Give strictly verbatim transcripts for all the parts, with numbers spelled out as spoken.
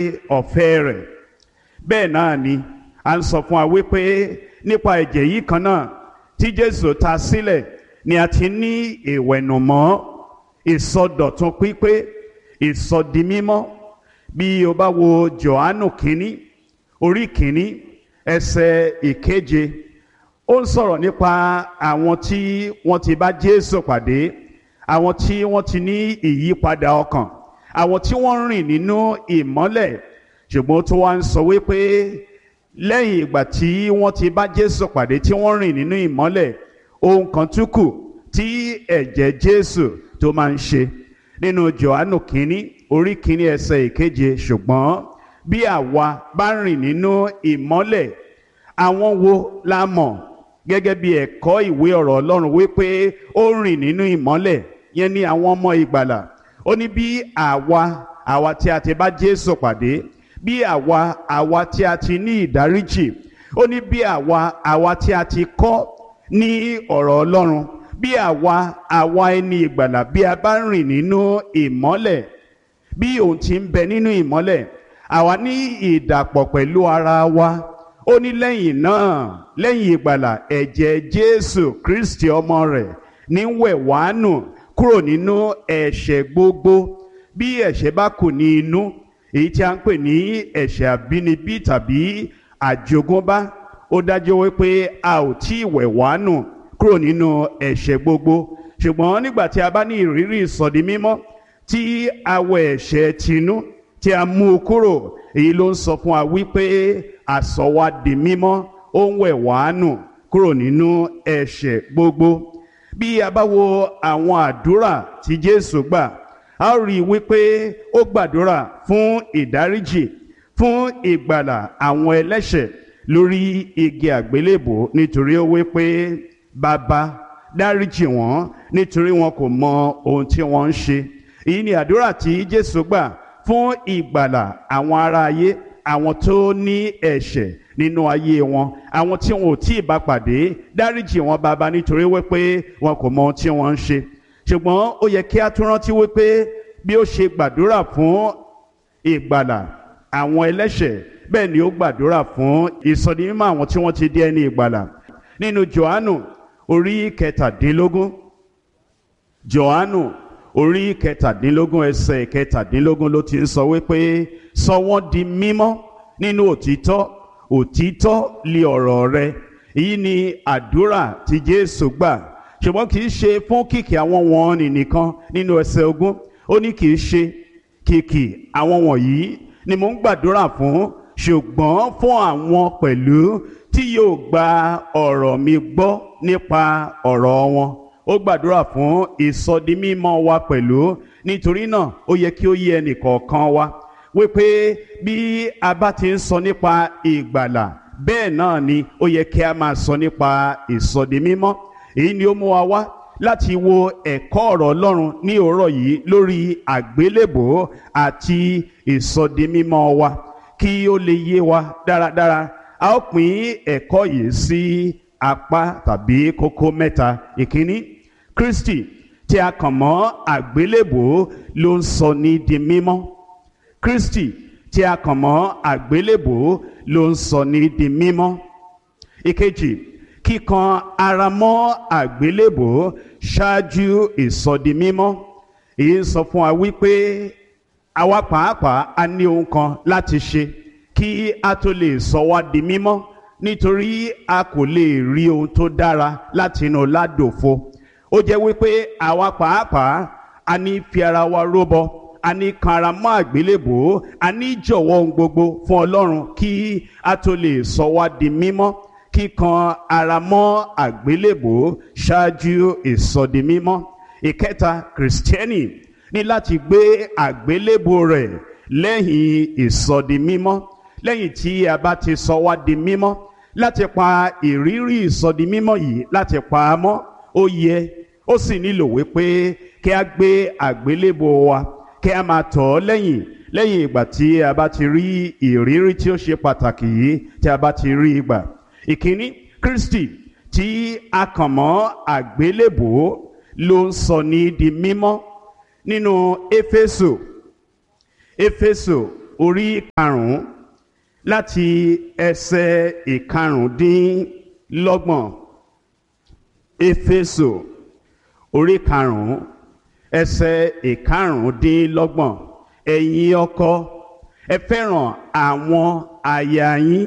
ọ̀fẹ́ rẹ̀. Bẹ́ẹ̀ náà ni à ń sọ fún wa wípé nípa ẹ̀jẹ̀ yìí kan náà tí Jésù ta sílẹ̀ ni a ti ní ìwẹ̀nùmọ́, ìsọdọ̀tun pípé, ìsọdimímọ́. Bí o bá wo Jòhánù kínní orí kínní ẹsẹ̀ ìkeje, ó ń sọ̀rọ̀ nípa àwọn tí wọ́n ti bá Jésù pàdé, àwọn tí wọ́n ti ní ìyípadà ọkàn, àwọn tí wọ́n rìn nínú ìmọ́lẹ̀. Ṣùgbọ́n tó wá ń sọ wípé lẹ́yìn ìgbà tí wọ́n ti bá Jésù pàdé tí wọ́n rìn nínú ìmọ́lẹ̀, ohun kan tún kù tí ẹ̀jẹ̀ Jésù tó máa ń ṣe. Nínú Jòhánù kínní orí kínní ẹsẹ̀ ìkeje, ṣùgbọ́n bí àwa bá rìn nínú ìmọ́lẹ̀, àwọn wo la mọ̀ gẹ́gẹ́ bí ẹ̀kọ́ ìwé ọ̀rọ̀ Ọlọ́run wípé ó rìn nínú ìmọ́lẹ̀, yẹn ni àwọn ọmọ ìgbàlà. Ó ní bí àwa àwa tí a ti bá Jésù pàdé, bí àwa àwa tí a ti ní ìdáríjì, ó ní bí àwa àwa tí a ti kọ́ ní ọ̀rọ̀ Ọlọ́run, bí àwa àwa ẹni ìgbàlà bí a bá rìn nínú ìmọ́lẹ̀, bí òun ti ń bẹ nínú ìmọ́lẹ̀, àwa ní ìdàpọ̀ pẹ̀lú ara wa. Ó ní lẹ́yìn náà, lẹ́yìn ìgbàlà, ẹ̀jẹ̀ Jésù Kristi ọmọ rẹ̀ ní wẹ̀ wá nù kúrò nínú ẹ̀ṣẹ̀ gbogbo. Bí ẹ̀ṣẹ̀ bá kù ní inú, èyí tí a ń pè ní ẹ̀ṣẹ̀ àbínibí tàbí àjogúnbá, ó dájú wípé a ò tí ì wẹ̀ wá nù kúrò nínú ẹ̀ṣẹ̀ gbogbo. Ṣùgbọ́n nígbà tí a bá ní ìrírí ìsọdi mímọ́, tí a wẹ̀ ẹ̀ṣẹ̀ tinú, tí a mú u kúrò, èyí ló ń sọ fún wa wípé a sọ wá di mímọ́, ó ń wẹ̀ wá nù kúrò nínú ẹ̀ṣẹ̀ gbogbo. Bí a bá wo àwọn àdúrà tí Jésù gbà, a ó rí i wípé ó gbàdúrà fún ìdáríjì, fún ìgbàlà àwọn ẹlẹ́ṣẹ̀ lórí igi àgbélébò, nítorí ó wípé Bàbá dáríjì wọ́n nítorí wọn kò mọ ohun tí wọ́n ń ṣe. Èyí ni àdúrà tí Jésù gbà fún ìgbàlà àwọn ará ayé, àwọn tó ní ẹ̀ṣẹ̀ nínú ayé wọn, àwọn tí wọn ò tí ì bá pàdé. Dáríjì wọn Bàbá nítorí wípé wọn kò mọ ohun tí wọ́n ń ṣe. Ṣùgbọ́n ó yẹ kí a tún rántí wípé bí ó ṣe gbàdúrà fún ìgbàlà àwọn ẹlẹ́ṣẹ̀, bẹ́ẹ̀ ni ó gbàdúrà fún ìsọdimímọ́ àwọn tí wọ́n ti di ẹni ìgbàlà. Nínú Jòhánù orí kẹtàdínlógún, Jòhánù orí kẹtàdínlógún ẹsẹ̀ kẹtàdínlógún ló ti ń sọ wípé sọ wọ́n di mímọ́ nínú òtítọ́, òtítọ́ li ọ̀rọ̀ rẹ. Èyí ni àdúrà tí Jésù gbà. Ṣùgbọ́n kì í ṣe fún kìkì àwọn wọ̀nnì nìkan. Nínú ẹsẹ̀ ogún ó ní kì í ṣe kìkì àwọn wọ̀nyí ni mò ń gbàdúrà fún, ṣùgbọ́n fún àwọn pẹ̀lú tí yóò gba ọ̀rọ̀ mi gbọ́ nípa ọ̀rọ̀ wọn. Ó gbàdúrà fún ìsọdimímọ́ wa pẹ̀lú. Nítorí náà ó yẹ kí ó yé ẹnìkọ̀ọ̀kan wa wípé bí a bá ti ń sọ nípa ìgbàlà, bẹ́ẹ̀ náà ni ó yẹ kí a máa sọ nípa ìsọdimímọ́. Èyí ni ó mú wa wá láti wo ẹ̀kọ́ ọ̀rọ̀ Ọlọ́run ní òórọ̀ yìí lórí àgbélébò àti ìsọdimímọ́ wa, kí ó lè yé wa dáradára. A ó pín ẹ̀kọ́ yìí sí apá tàbí kókó mẹ́ta. Ìkíní, Kristi tí a kàn mọ́ àgbélébò ló ń sọ ní di mímọ́. Kristi tí a kàn mọ́ àgbélébò ló ń sọ ní di mímọ́. Ìkejì, kíkan ara mọ́ àgbélébò ṣáájú ìsọdimímọ́. Èyí ń sọ fún wa wípé àwa pàápàá a ní ohun kan láti ṣe kí a tó lè sọ wá di mímọ́, nítorí a kò lè rí ohun tó dára láti inú ládòfo. Ó jẹ́ wípé àwa pàápàá a ní fi ara wa rúbọ, a ní kan ara mọ́ àgbélébò, a ní jọ̀wọ́ ohun gbogbo fún Ọlọ́run kí a tó lè sọ wá di mímọ́. Kíkan ara mọ́ àgbélébò ṣáájú ìsọdimímọ́. Ìkẹta, Kìrìsìtẹ́nì ní láti gbé àgbélébò rẹ̀ lẹ́yìn ìsọdimímọ́. Lẹ́yìn tí a bá ti sọ wá di mímọ́, láti pa ìrírí ìsọdimímọ́ yìí láti pa á mọ́, ó yẹ ó sì nílò wípé kí a gbé àgbélébò wa, kí a máa tọ̀ ọ́ lẹ́yìn lẹ́yìn ìgbà tí a bá ti rí ìrírí tí ó ṣe pàtàkì yìí tí a bá ti rí ìgbà. Ìkíní, Kristi tí a kàn mọ́ àgbélébò ló ń sọ ní di mímọ́. Nínú Éfésù Éfésù orí karùn-ún láti ẹsẹ̀ ìkarùndínlọ́gbọ̀n. Éfésù orí karùn-ún ẹsẹ̀ ìkarùndínlọ́gbọ̀n. Ẹ̀yin ọkọ, ẹ fẹ́ràn àwọn aya yín.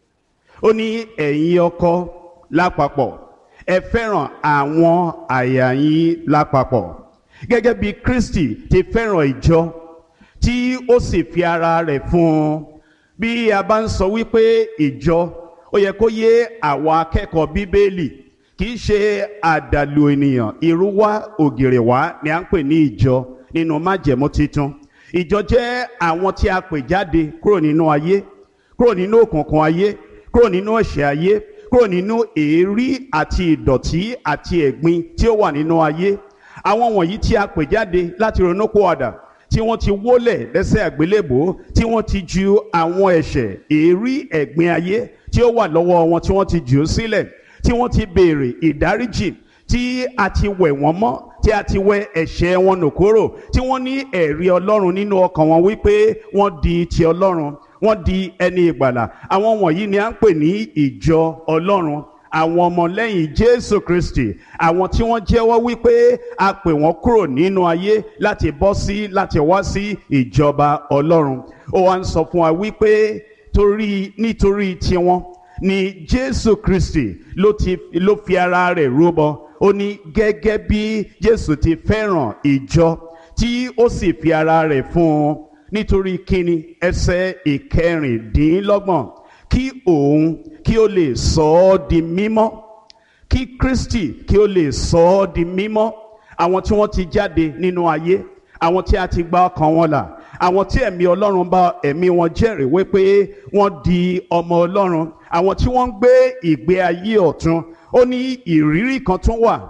Ó ní ẹ̀yin ọkọ lápapọ̀, ẹ fẹ́ràn àwọn aya yín lápapọ̀, gẹ́gẹ́ bí Kristi ti fẹ́ràn ìjọ tí ó sì fi ara rẹ̀ fún un. Bí a bá ń sọ wípé ìjọ, ó yẹ kó yé àwa akẹ́kọ̀ọ́ Bíbélì, kì í ṣe àdàlù ènìyàn, ìrúwá ògìrìwá ni à ń pè ní ìjọ nínú májẹ̀mú titun. Ìjọ jẹ́ àwọn tí a pè jáde kúrò nínú ayé, kúrò nínú òkùnkùn ayé, kúrò nínú ẹ̀ṣẹ̀ ayé, kúrò nínú èérí àti ìdọ̀tí àti ẹ̀gbin tí ó wà nínú ayé. Àwọn wọ̀nyí tí a pè jáde láti ronúpìwàdà, tí wọ́n ti wólẹ̀ lẹ́sẹ̀ àgbélébùú, tí wọ́n ti ju àwọn ẹ̀ṣẹ̀, èérí, ẹ̀gbin ayé tí ó wà lọ́wọ́ wọn, tí wọ́n ti jù ú sílẹ̀, tí wọ́n ti béèrè ìdáríjì, tí a ti wẹ̀ wọ́n mọ́, tí a ti wẹ ẹ̀ṣẹ̀ wọn nù kúrò, tí wọ́n ní ẹ̀rí Ọlọ́run nínú ọkàn wọn wípé wọ́n di ti Ọlọ́run, wọ́n di ẹni ìgbàlà. Àwọn wọ̀nyí ni à ń pè ní ìjọ Ọlọ́run, àwọn ọmọlẹ́yìn Jésù Kristi, àwọn tí wọ́n jẹ́wọ́ wípé a pè wọ́n kúrò nínú ayé láti bọ́ sí láti wá sí ìjọba Ọlọ́run. Ó wá ń sọ fún wa wípé torí nítorí tiwọn ni Jésù Kristi ló ti ló fi ara rẹ̀ rúbọ. Ó ní gẹ́gẹ́ bí Jésù ti fẹ́ràn ìjọ tí ó sì fi ara rẹ̀ fún un. Nítorí kíni? Ẹsẹ̀ ìkẹrìndínlọ́gbọ̀n. Kí òun kí ó lè sọ ọ́ di mímọ́, kí Kristi kí ó lè sọ ọ́ di mímọ́. Àwọn tí wọ́n ti jáde nínú ayé, àwọn tí a ti gba ọkàn wọn là, àwọn tí ẹ̀mí Ọlọ́run bá ẹ̀mí wọn jẹ́rìí wípé wọ́n di ọmọ Ọlọ́run, àwọn tí wọ́n ń gbé ìgbé ayé ọ̀tun. Ó ní ìrírí kan tún wà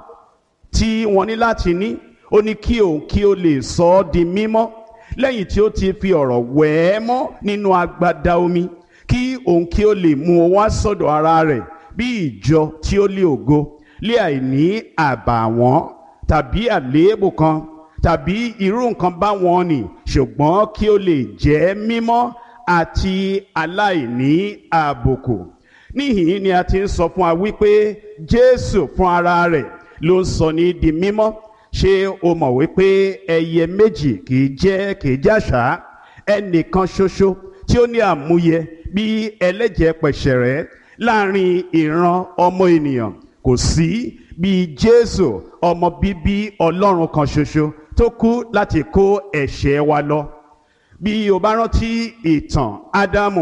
tí wọ́n ní láti ní. Ó ní kí òun kí ó lè sọ ọ́ di mímọ́ lẹ́yìn tí ó ti fi ọ̀rọ̀ wẹ̀ ẹ́ mọ́ nínú agbada omi, kí òun kí ó lè mú ọ wá sọ́dọ̀ ara rẹ̀ bí ìjọ tí ó lé ògo, lé àìní àbàwọ́n tàbí àléébù kan tàbí irú nǹkan báwọn nì, ṣùgbọ́n kí ó lè jẹ́ mímọ́ àti aláìní àbùkù. Níhìn ni a ti ń sọ fún wa wípé Jésù fún ara rẹ̀ ló ń sọ ní di mímọ́. Ṣé o mọ̀ wípé ẹyẹ méjì kìí jẹ́ kìí jàṣà? Ẹnìkan ṣoṣo tí ó ní àmúyẹ bí ẹlẹ́jẹ̀ pẹ̀ṣẹ̀rẹ́ láàrin ìran ọmọ ènìyàn kò sí bí Jésù, ọmọ bíbí Ọlọ́run kan ṣoṣo tó kú láti kó ẹ̀ṣẹ̀ wa lọ. Bí o bá rántí ìtàn Ádámù,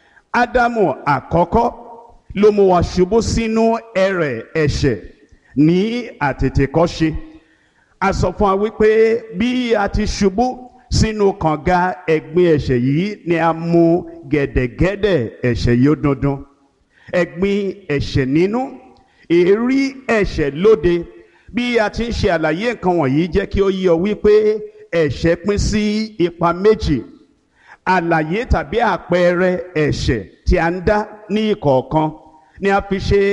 Ádámù àkọ́kọ́ ló mú wa ṣubú sínú ẹrẹ̀ ẹ̀ṣẹ̀ ní àtètèkọ́ṣe. A sọ fún wa wípé bí a ti ṣubú sínú kànga ẹ̀gbin ẹ̀ṣẹ̀ yìí ni a mú gẹ̀dẹ̀gẹ̀dẹ̀ ẹ̀ṣẹ̀ yìí ó dundun. Ẹ̀gbin ẹ̀ṣẹ̀ nínú, èérí ẹ̀ṣẹ̀ lóde. Bí a ti ń ṣe àlàyé nǹkan wọ̀nyí jẹ́ kí ó yé ọ wípé ẹ̀ṣẹ̀ pín sí ipa méjì. Àlàyé tàbí àpẹẹrẹ ẹ̀ṣẹ̀ tí a ń dá ní ìkọ̀ọ̀kan ni a fi ṣe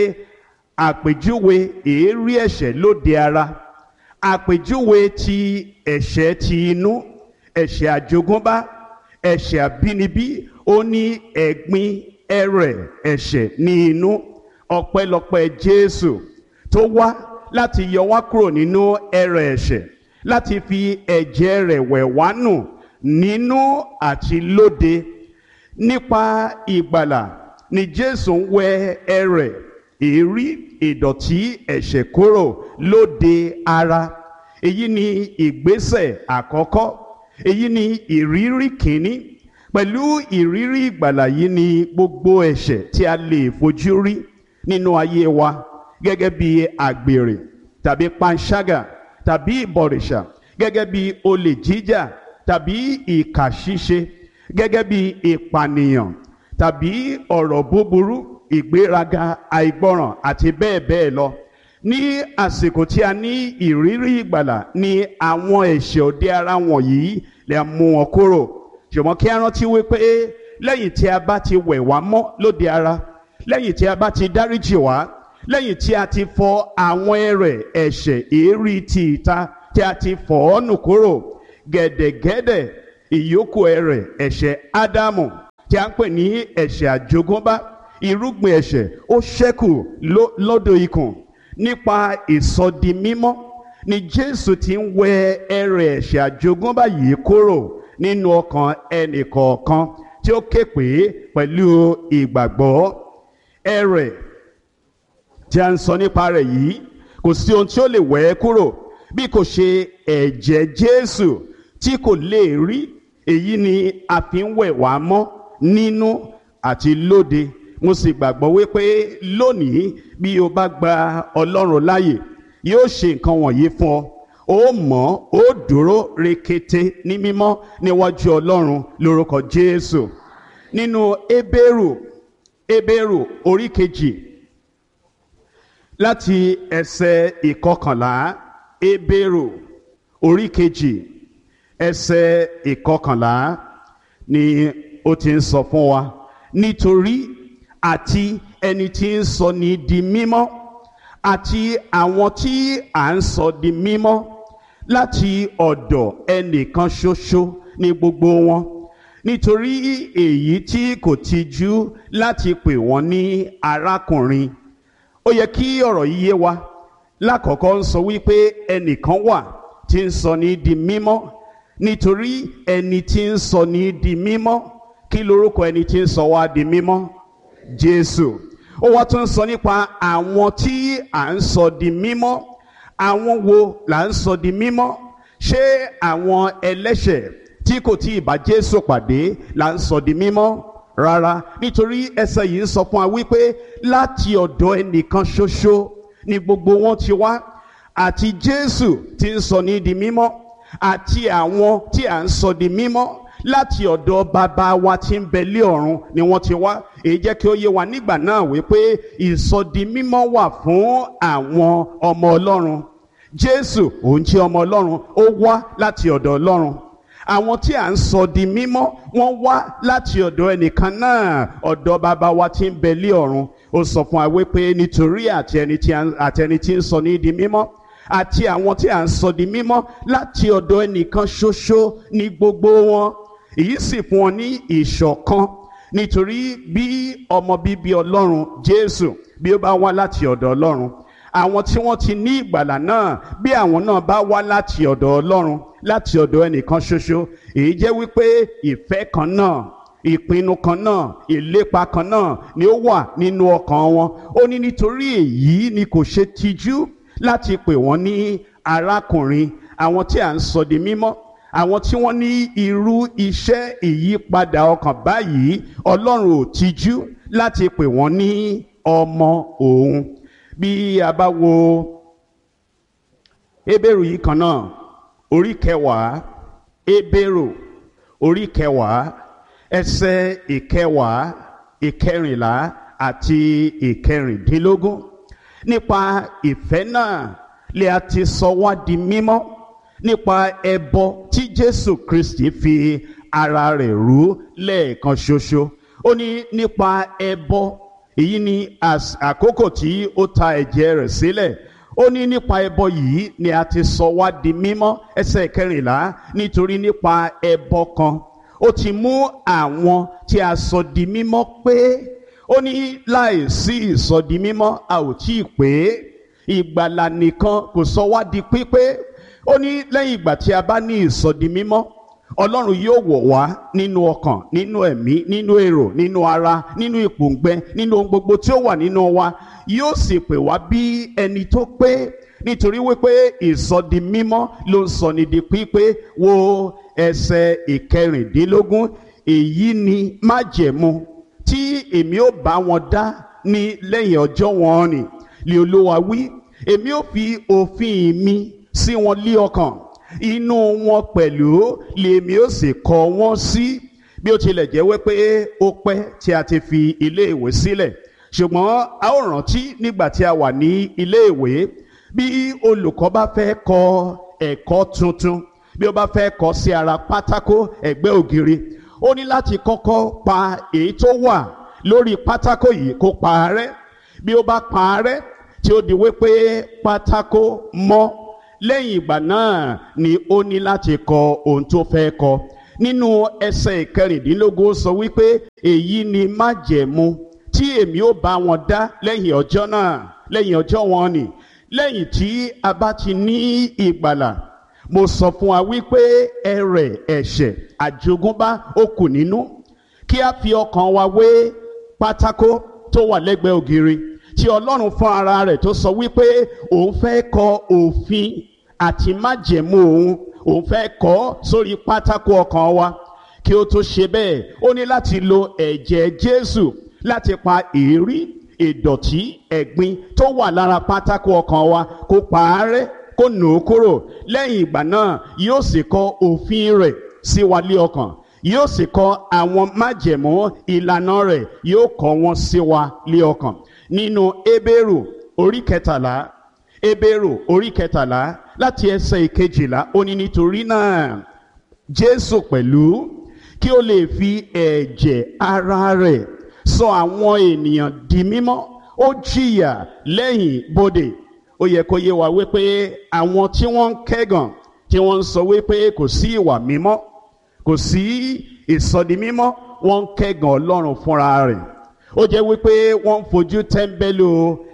àpèjúwe èérí ẹ̀ṣẹ̀ lóde ara. Àpèjúwe ti ẹ̀ṣẹ̀ ti inú, ẹ̀ṣẹ̀ àjogúnbá, ẹ̀ṣẹ̀ àbínibí. Ó ní ẹ̀gbin ẹrẹ̀ ẹ̀ṣẹ̀ ní inú. Ọpẹ́lọpẹ́ Jésù tó wá láti yọ wá kúrò nínú ẹrẹ̀ ẹ̀ṣẹ̀, láti fi ẹ̀jẹ̀ rẹ̀ wẹ̀ wá nù nínú àti lóde. Nípa ìgbàlà ni Jésù ń wẹ ẹrẹ̀, èérí, ìdọ̀tí ẹ̀ṣẹ̀ kúrò lóde ara. Èyí ni ìgbésẹ̀ àkọ́kọ́. Èyí ni ìrírí kìíní. Pẹ̀lú ìrírí ìgbàlà yìí ni gbogbo ẹ̀ṣẹ̀ tí a lè fojú rí nínú ayé wa, gẹ́gẹ́ bí àgbèrè tàbí panṣágà tàbí ìbọ̀rìṣà, gẹ́gẹ́ bí olè jíjà tàbí ìkà ṣíṣe, gẹ́gẹ́ bí ìpànìyàn tàbí ọ̀rọ̀ búburú, ìgbéraga, àìgbọràn àti bẹ́ẹ̀ bẹ́ẹ̀ lọ. Ní àsìkò tí a ní ìrírí ìgbàlà ni àwọn ẹ̀ṣẹ̀ òde ara wọ̀nyí lè mú wọn kúrò. Ṣùgbọ́n kí a rántí wípé lẹ́yìn tí a bá ti wẹ̀ wá mọ́ lóde ara, lẹ́yìn tí a bá ti dáríjì wá, lẹ́yìn tí a ti fọ àwọn ẹrẹ̀ ẹ̀ṣẹ̀ èérí ti ìta tí a ti fọ̀ ọ́ nù kúrò, gẹ̀dẹ̀gẹ̀dẹ̀ ìyókù ẹrẹ̀ ẹ̀ṣẹ̀ Ádámù tí a ń pè ní ẹ̀ṣẹ̀ àjogúnbá, irúgbìn ẹ̀ṣẹ̀ ó ṣẹ́kù lódò ikùn. Nípa ìsọdimímọ́ ni Jésù ti ń wẹ ẹrẹ̀ ẹ̀ṣẹ̀ àjogúnbá yìí kúrò nínú ọkàn ẹnì kọ̀ọ̀kan tí ó ké pè é pẹ̀lú ìgbàgbọ́. Ẹrẹ̀ tí a ń sọ nípa rẹ̀ yìí kò sí ohun tí ó lè wẹ̀ ẹ́ kúrò bí kò ṣe ẹ̀jẹ̀ Jésù tí kò lè rí. Èyí ni a fi ń wẹ̀ wá mọ́ nínú àti lóde. Mo sì gbàgbọ́ wípé lónìí bí o bá gba Ọlọ́run láàyè yóò ṣe nǹkan wọ̀nyí fún ọ. Ó mọ́ ó dúró rekete ní mímọ́ níwájú Ọlọ́run lórúkọ Jésù. Nínú Hébérù Hébérù orí kejì láti ẹsẹ̀ ìkọkànlá. Hébérù orí kejì ẹsẹ̀ ìkọkànlá ni ó ti ń sọ fún wa. Nítorí àti ẹni tí ń sọ ní di mímọ́ àti àwọn tí à ń sọ di mímọ́ láti ọ̀dọ̀ ẹnìkan ṣoṣo ní gbogbo wọn. Nítorí èyí tí kò tijú láti pè wọ́n ní arákùnrin. Ó yẹ kí ọ̀rọ̀ yìí yé wa. Lákọ̀ọ́kọ́ ń sọ wípé ẹnìkan wà tí ń sọ ní di mímọ́. Nítorí ẹni tí ń sọ ní di mímọ́, kí lorúkọ ẹni tí ń sọ wá di mímọ́? Jésù. Ó wá tún ń sọ nípa àwọn tí à ń sọ di mímọ́. Àwọn wo là ń sọ di mímọ́? Ṣé àwọn ẹlẹ́ṣẹ̀ tí kò tí ì bá Jésù pàdé là ń sọ di mímọ́? Rárá, nítorí ẹsẹ̀ yìí ń sọ fún wa wípé láti ọ̀dọ̀ ẹnìkan ṣoṣo ni gbogbo wọn ti wá. Àti Jésù tí ń sọ ní di mímọ́ àti àwọn tí à ń sọ di mímọ́ láti ọ̀dọ̀ bàbá wa tí ń bẹ lé ọ̀run ni wọ́n ti wá. Èyí jẹ́ kí ó yé wa nígbà náà wípé ìsọdimímọ́ wà fún àwọn ọmọ Ọlọ́run. Jésù òun jẹ́ ọmọ Ọlọ́run, ó wá láti ọ̀dọ̀ Ọlọ́run. Àwọn tí à ń sọ di mímọ́ wọ́n wá láti ọ̀dọ̀ ẹnìkan náà, ọ̀dọ̀ bàbá wa tí ń bẹ lé ọ̀run. Ó sọ fún wa wípé nítorí àti ẹni tí ń sọ ní di mímọ́ àti àwọn tí à ń sọ di mímọ́ láti ọ̀dọ̀ ẹnìkan ṣoṣo ní gbogbo wọn. Èyí sì fún wọn ní ìṣọ̀kan. Nítorí bí ọmọ bíbí Ọlọ́run Jésù bí ó bá wá láti ọ̀dọ̀ Ọlọ́run, àwọn tí wọ́n ti ní ìgbàlà náà bí àwọn náà bá wá láti ọ̀dọ̀ Ọlọ́run, láti ọ̀dọ̀ ẹnìkan ṣoṣo, èyí jẹ́ wípé ìfẹ́ kan náà, ìpinnu kan náà, ìlépa kan náà ni ó wà nínú ọkàn wọn. Ó ní nítorí èyí ni kò ṣe tijú láti pè wọ́n ní arákùnrin. Àwọn tí à ń sọ di mímọ́, àwọn tí wọ́n ní irú iṣẹ́ ìyípadà ọkàn báyìí, Ọlọ́run ò tijú láti pè wọ́n ní ọmọ òun. Bí a bá wo Hébérù yìí kan náà orí kẹwàá, Hébérù orí kẹwàá ẹsẹ̀ ìkẹwàá, ìkẹrìnlá àti ìkẹrìndínlógún. Nípa ìfẹ́ náà lè a ti sọ wá di mímọ́ nípa ẹbọ tí Jésù Kristi fi ara rẹ̀ rú lẹ́ẹ̀kan ṣoṣo. Ó ní nípa ẹbọ, èyí ni àkókò tí ó ta ẹ̀jẹ̀ rẹ̀ sílẹ̀. Ó ní nípa ẹbọ yìí ni a ti sọ wá di mímọ́. Ẹsẹ̀ kẹrìnlá, nítorí nípa ẹbọ kan ó ti mú àwọn tí a sọ di mímọ́ pé. Ó ní láìsí ìsọdi mímọ́ a ò tí ì pé. Ìgbàlà nìkan kò sọ wá di pípé. Ó ní lẹ́yìn ìgbà tí a bá ní ìsọdi mímọ́, Ọlọ́run yóò wọ̀ wá nínú ọkàn, nínú ẹ̀mí, nínú èrò, nínú ara, nínú ìpòǹgbẹ, nínú ohun gbogbo tí ó wà nínú wa. Yóò sì pè wá bí ẹni tó pé. Nítorí wípé ìsọdi mímọ́ ló ń sọ ní di pípé. Wo ẹsẹ̀ ìkẹrìndínlógún. Èyí ni májẹ̀mú tí èmi ó bá wọn dá ní lẹ́yìn ọjọ́ wọn ni, lé Olúwa wí. Èmi ó fi òfin mi sí wọn lé ọkàn, inú wọn pẹ̀lú lèmi ó sì kọ wọ́n sí. Bí ó tilẹ̀ jẹ́ wípé ó pẹ́ tí a ti fi ilé ìwé sílẹ̀, ṣùgbọ́n a ó rántí nígbà tí a wà ní ilé ìwé, bí olùkọ́ bá fẹ́ kọ ẹ̀kọ́ tuntun, bí ó bá fẹ́ kọ sí ara pátákó ẹ̀gbẹ́ ògiri, ó ní láti kọ́kọ́ pa èyí tó wà lórí pátákó yìí kó pa á rẹ́. Bí ó bá pa á rẹ́ tí ó di wípé pátákó mọ́, lẹ́yìn ìgbà náà ni ó ní láti kọ ohun tó fẹ́ kọ. nínú ẹsẹ̀ ìkẹrìndínlógún ó sọ wípé èyí ni májẹ̀mú tí èmi ó bá wọn dá lẹ́yìn ọjọ́ náà, lẹ́yìn ọjọ́ wọn ni, lẹ́yìn tí a bá ti ní ìgbàlà. Mo sọ fún wa wípé ẹrẹ̀ ẹ̀ṣẹ̀ àjogúnbá ó kù nínú. Kí a fi ọkàn wa wé pátákó tó wà lẹ́gbẹ̀ẹ́ ògiri tí Ọlọ́run fún ara rẹ̀ tó sọ wípé òun fẹ́ kọ òfin àti májẹ̀mú òun, òun fẹ́ kọ sórí pátákó ọkàn wa. Kí ó tó ṣe bẹ́ẹ̀, ó ní láti lo ẹ̀jẹ̀ Jésù láti pa èérí, ìdọ̀tí, ẹ̀gbin tó wà lára pátákó ọkàn wa, kó pa á rẹ́, kó nù ú kúrò. Lẹ́yìn ìgbà náà yóò sì kọ òfin rẹ̀ sí wa lé ọkàn, yóò sì kọ àwọn májẹ̀mú ìlànà rẹ̀, yóò kọ wọn sí wa lé ọkàn. Nínú Hébérù orí kẹtàlá, Hébérù orí kẹtàlá láti ẹsẹ̀ ìkejìlá, ó ní nítorí náà Jésù pẹ̀lú kí ó lè fi ẹ̀jẹ̀ ara rẹ̀ sọ àwọn ènìyàn di mímọ́, ó jìyà lẹ́yìn bodè. Ó yẹ kó yé wa wípé àwọn tí wọ́n ń kẹ́gàn, tí wọ́n ń sọ wípé kò sí ìwà mímọ́, kò sí ìsọdi mímọ́, wọ́n ń kẹ́gàn Ọlọ́run fúnra rẹ̀. Ó jẹ́ wípé wọ́n ń fojú tẹ́ḿbẹ́lú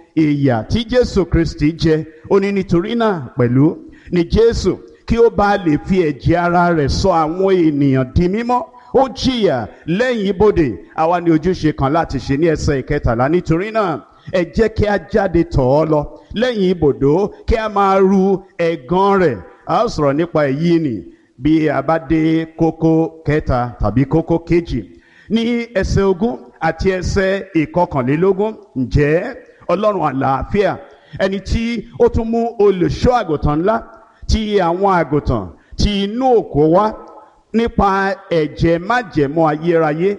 ìyà tí Jésù Kristi jẹ. Ó ní nítorí náà pẹ̀lú ni Jésù kí ó bá lè fi ẹ̀jẹ̀ ara rẹ̀ sọ àwọn ènìyàn di mímọ́, ó jìyà lẹ́yìn ibodè. Àwa ní ojúṣe kan láti ṣe ní ẹsẹ̀ ìkẹtàlá. Nítorí náà ẹ jẹ́ kí a jáde tọ̀ ọ́ lọ lẹ́yìn ibodò, kí a máa ru ẹ̀gàn rẹ̀. A ó sọ̀rọ̀ nípa èyí nì bí a bá dé kókó kẹta tàbí kókó kejì ní ẹsẹ̀ ogún àti ẹsẹ̀ ìkọkànlélógún. Ǹjẹ́ Ọlọ́run àlàáfíà, ẹni tí ó tún mú olùṣọ́ àgùntàn ńlá ti àwọn àgùntàn ti inú òkú wá nípa ẹ̀jẹ̀ májẹ̀mú ayérayé,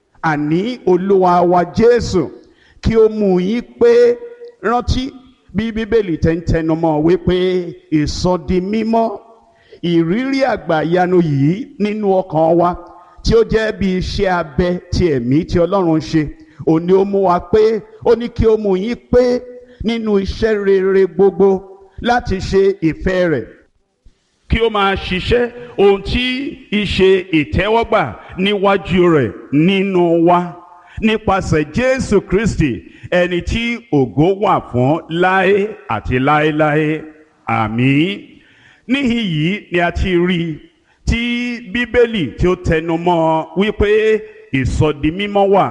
àní Olúwa wa Jésù, kí ó mú yín pé rántí bí Bíbélì tẹ́ ń tẹnumọ́ wípé ìsọdi mímọ́, ìrírí àgbàyanu yìí nínú ọkàn wa tí ó jẹ́ bí iṣẹ́ abẹ ti ẹ̀mí tí Ọlọ́run ṣe, òun ni ó mú wa pé, ó ní kí ó mú yín pé nínú iṣẹ́ rere gbogbo láti ṣe ìfẹ́ rẹ̀, kí ó máa ṣiṣẹ́ ohun tí ìṣe ìtẹ́wọ́gbà níwájú rẹ̀ nínú wa nípasẹ̀ Jésù Kristi, ẹni tí ògo wà fún láé àti láéláé. Àmín. Níhìn yìí ni a ti rí tí Bíbélì tí ó tẹnumọ́ wípé ìsọdi mímọ́ wà,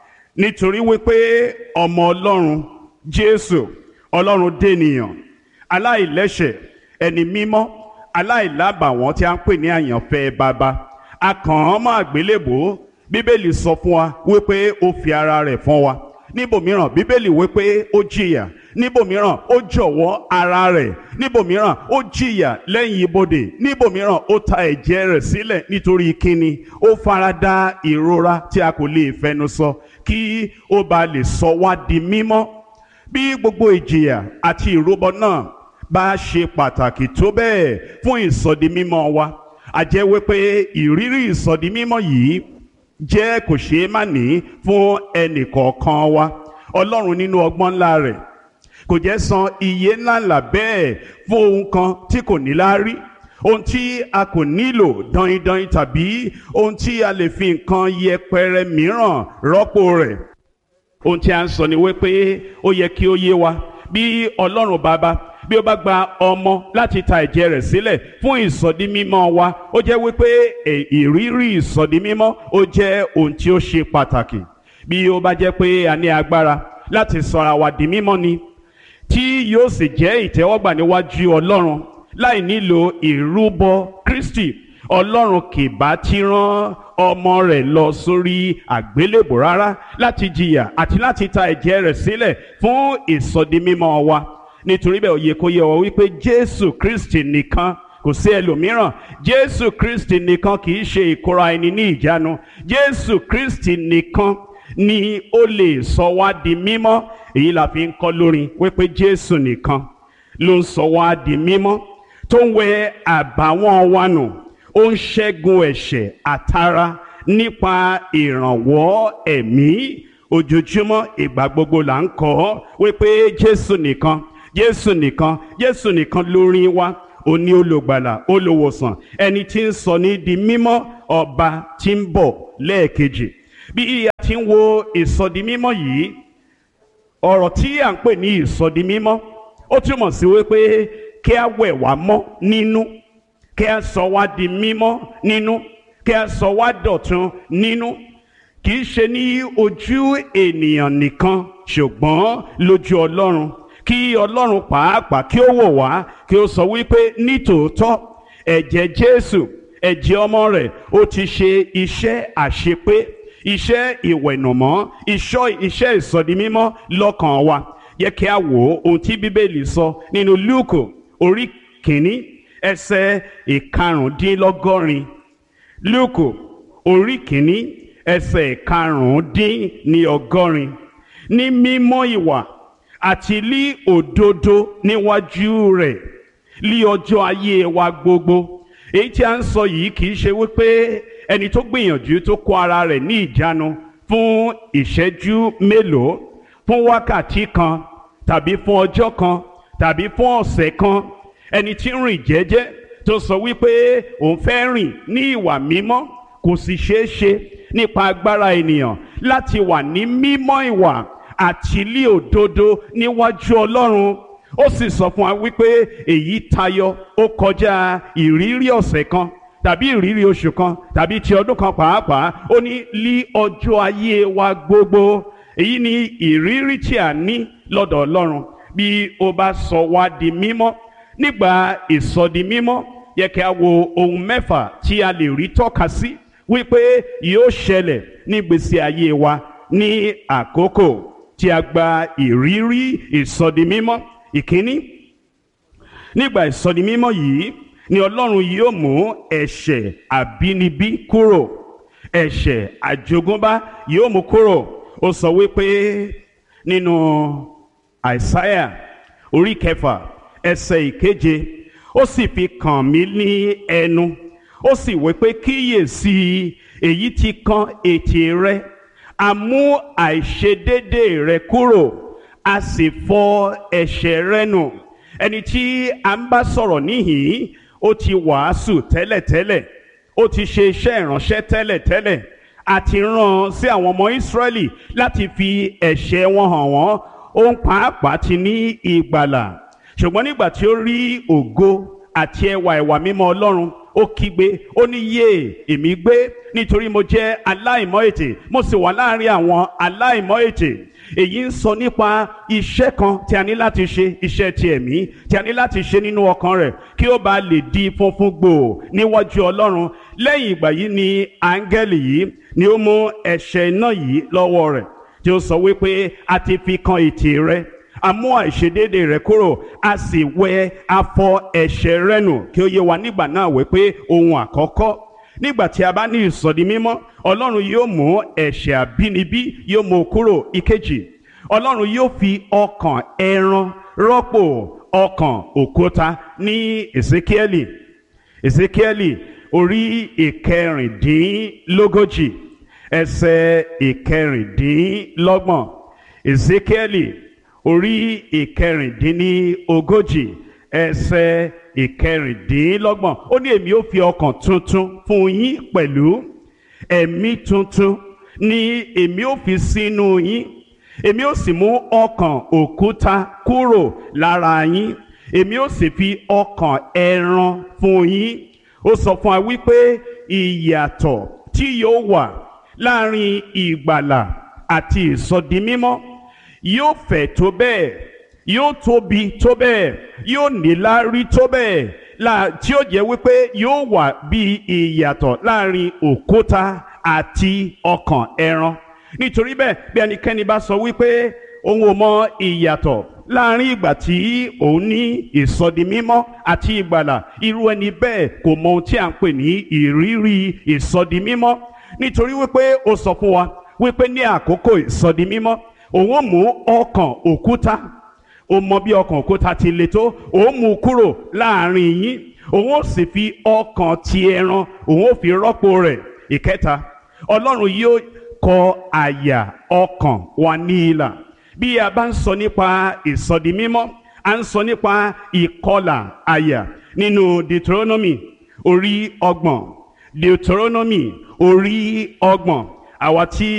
nítorí wípé ọmọ Ọlọ́run Jésù, Ọlọ́run dènìyàn, aláìlẹ́ṣẹ̀, ẹni mímọ́, aláìlábàwọ́n tí a ń pè ní àyànfẹ́ baba, a kàn án mọ́ àgbélébùú. Bíbélì sọ fún wa wípé ó fi ara rẹ̀ fún wa. Níbòmíràn Bíbélì wípé ó jìyà, níbòmíràn ó jọ̀wọ́ ara rẹ̀, níbòmíràn ó jìyà lẹ́yìn ibodè, níbòmíràn ó ta ẹ̀jẹ̀ rẹ̀ sílẹ̀ nítorí kíni, ó farada ìrora tí a kò lè fẹnu sọ, kí ó bá lè sọ wá di mímọ́. Bí gbogbo ìjìyà àti ìrúbọ náà bá ṣe pàtàkì tó bẹ́ẹ̀ fún ìsọdi mímọ́ wa, a jẹ́ wípé ìrírí ìsọdi mímọ́ yìí jẹ́ kò ṣeé má ní fún ẹnì kọ̀ọ̀kan wa. Ọlọ́run nínú ọgbọ́n ńlá rẹ̀ kò jẹ́ san iye ńláńlá bẹ́ẹ̀ fún ohun kan tí kò ní láárí, ohun tí a kò nílò dọ̀yìndọ̀yìn, tàbí ohun tí a lè fi nǹkan yẹpẹrẹ mìíràn rọ́pò rẹ̀. Ohun tí a ń sọ ni wípé ó yẹ kí ó yé wa bí Ọlọ́run Baba bí ó bá gba ọmọ láti ta ẹ̀jẹ̀ rẹ̀ sílẹ̀ fún ìsọdi mímọ́ wa, ó jẹ́ wípé ìrírí ìsọdi mímọ́ ó jẹ́ ohun tí ó ṣe pàtàkì. Bí ó bá jẹ́ pé a ní agbára láti sọra wa di mímọ́ ni, tí yóò sì jẹ́ ìtẹ́wọ́gbà níwájú Ọlọ́run láì nílò ìrúbọ Kristi, Ọlọ́run kì bá ti rán ọmọ rẹ̀ lọ sórí àgbélébùú rárá láti jìyà àti láti ta ẹ̀jẹ̀ rẹ̀ sílẹ̀ fún ìsọdi mímọ́ wa. Nítorí bẹ́ẹ̀ ó yẹ kó yé wa wípé Jésù Kristi nìkan, kò sí ẹlòmíràn. Jésù Kristi nìkan kì í ṣe ìkóra ẹni ní ìjánu. Jésù Kristi nìkan ni ó lè sọ wá di mímọ́. Èyí la fi ń kọ́ lórin wípé Jésù nìkan ló ń sọ wá di mímọ́, tó ń wẹ àbàwọ́n wa nù, ó ń ṣẹ́gun ẹ̀ṣẹ̀ àtara nípa ìrànwọ́ ẹ̀mí. Ojoojúmọ́ ìgbà gbogbo là ń kọ́ wípé Jésù nìkan, Jésù nìkan, Jésù nìkan lórí wa. òní olùgbàlà, olùwòsàn, ẹni tí ń sọ ní di mímọ́, ọba tí ń bọ̀ lẹ́ẹ̀kejì. Bí a ti ń wo ìsọdi mímọ́ yìí, ọ̀rọ̀ tí à ń pè ní ìsọdi mímọ́ ó túmọ̀ sí wípé kí a wẹ̀ wá mọ́ nínú, kí a sọ wá di mímọ́ nínú, kí a sọ wá dọ̀tun nínú, kì í ṣe ní ojú ènìyàn nìkan ṣùgbọ́n lójú Ọlọ́run, kí Ọlọ́run pàápàá kí ó wò wá, kí ó sọ wípé nítòótọ́ ẹ̀jẹ̀ Jésù, ẹ̀jẹ̀ ọmọ rẹ̀, ó ti ṣe iṣẹ́ àṣepé, iṣẹ́ ìwẹ̀nùmọ́, iṣẹ́ ìsọdimímọ́ lọ́kàn wa. Yẹ kí a wò ohun tí Bíbélì sọ nínú Lúùkù orí kìíní ẹsẹ̀ ìkarùndínlọ́gọ́rin. Lúùkù orí kìíní ẹsẹ̀ ìkarùndínlọ́gọ́rin. Ní mímọ́ ìwà àti lí òdodo níwájú rẹ̀ lí ọjọ́ ayé wa gbogbo. Èyí tí a ń sọ yìí kì í ṣe wípé ẹni tó gbìyànjú tó kó ara rẹ̀ ní ìjánu fún ìṣẹ́jú mélòó, fún wákàtí kan tàbí fún ọjọ́ kan tàbí fún ọ̀sẹ̀ kan, ẹni tí ń rìn jẹ́jẹ́ tó sọ wípé òun fẹ́ rìn ní ìwà mímọ́, kò sì ṣeé ṣe nípa agbára ènìyàn láti wà ní mímọ́ ìwà àti lí òdodo níwájú Ọlọ́run. Ó sì sọ fún wa wípé èyí tayọ, ó kọjá ìrírí ọ̀sẹ̀ kan tàbí ìrírí oṣù kan tàbí ti ọdún kan pàápàá. Ó ní lí ọjọ́ ayé wa gbogbo. Èyí ni ìrírí tí a ní lọ́dọ̀ Ọlọ́run bí ó bá sọ wá di mímọ́. Nígbà ìsọdi mímọ́, yẹ kí a wo ohun mẹ́fà tí a lè rí tọ́ka sí wípé yóò ṣẹlẹ̀ nígbésí ayé wa ní àkókò tí a gba ìrírí ìsọdi mímọ́. Ìkíní, nígbà ìsọdi mímọ́ yìí ni Ọlọ́run yóò mú ẹ̀ṣẹ̀ àbínibí kúrò, ẹ̀ṣẹ̀ àjogúnbá yóò mú kúrò. Ó sọ wípé nínú Àìsáyà orí kẹfà ẹsẹ̀ ìkeje, ó sì fi kàn mí ní ẹnu, ó sì wípé kíyèsí èyí tí kan ètè rẹ, a mú àìṣedéédé rẹ kúrò, a sì fọ ẹ̀ṣẹ̀ rẹ nù. Ẹni tí a ń bá sọ̀rọ̀ níhìn-ín, ó ti wàásù tẹ́lẹ̀tẹ́lẹ̀, ó ti ṣe iṣẹ́ ìránṣẹ́ tẹ́lẹ̀tẹ́lẹ̀, àti rán sí àwọn ọmọ Ísírẹ́lì láti fi ẹ̀ṣẹ̀ wọn hàn wọ́n. Òun pàápàá ti ní ìgbàlà, ṣùgbọ́n nígbà tí ó rí ògo àti ẹwà ìwà mímọ́ Ọlọ́run, ó kígbe, ó ní yé èmi gbé, nítorí mo jẹ́ aláìmọ́ ètè, mo sì wà láàrin àwọn aláìmọ́ ètè. Èyí ń sọ nípa iṣẹ́ kan tí a ní láti ṣe, iṣẹ́ ti ẹ̀mí tí a ní láti ṣe nínú ọkàn rẹ̀ kí ó bá lè di funfun gbòò níwájú Ọlọ́run. Lẹ́yìn ìgbà yìí ni áńgẹ́lì yìí ni ó mú ẹ̀ṣẹ̀ iná yìí lọ́wọ́ rẹ̀, tí ó sọ wípé a ti fi kan ètè rẹ, a mú àìṣedéédé rẹ kúrò, a sì wẹ afọ ẹ̀ṣẹ̀ rẹ nù. Kí ó yé wa nígbà náà wípé ohun àkọ́kọ́ nígbà tí a bá ní ìsọdi mímọ́, Ọlọ́run yóò mú ẹ̀ṣẹ̀ àbínibí yóò mú kúrò. Ìkejì, Ọlọ́run yóò fi ọkàn ẹran rọ́pò ọkàn òkúta. Ní Èsíkíẹ́lì Èsíkíẹ́lì orí ìkẹrìndínlógójì ẹsẹ̀ ìkẹrìndínlọ́gbọ̀n. Èsíkíẹ́lì orí ìkẹrìndínlógójì ẹsẹ̀ ìkẹrìndínlọ́gbọ̀n. Ó ní èmi ó fi ọkàn tuntun fún yín pẹ̀lú, ẹ̀mí tuntun ni èmi ó fi sínú yín, èmi ó sì mú ọkàn òkúta kúrò lára yín, èmi ó sì fi ọkàn ẹran fún yín. Ó sọ fún wa wípé ìyàtọ̀ tí yóò wà láàrin ìgbàlà àti ìsọdimímọ́ yóò fẹ̀ tó bẹ́ẹ̀, yóò tóbi tó bẹ́ẹ̀, yóò níláárí tó bẹ́ẹ̀, tí ó jẹ́ wípé yóò wà bí ìyàtọ̀ láàrin òkúta àti ọkàn ẹran. Nítorí bẹ́ẹ̀, bí ẹnikẹ́ni bá sọ wípé òun ò mọ ìyàtọ̀ láàrin ìgbà tí òun ní ìsọdimímọ́ àti ìgbàlà, irú ẹni bẹ́ẹ̀ kò mọ ohun tí à ń pè ní ìrírí ìsọdimímọ́. Nítorí wípé ó sọ fún wa wípé ní àkókò ìsọdimímọ́ òun ó mú ọkàn òkúta, ó mọ bí ọkàn òkúta ti le tó, òun mú kúrò láàrin yín, òun ó sì fi ọkàn ti ẹran òun ó fi rọ́pò rẹ̀. Ìkẹta, Ọlọ́run yóò kọ àyà ọkàn wa ní ilà. Bí a bá ń sọ nípa ìsọdimímọ́, a ń sọ nípa ìkọlà àyà. nínú Deuteronomy orí ọgbọ̀n Deuteronomy orí ọgbọ̀n àwa tí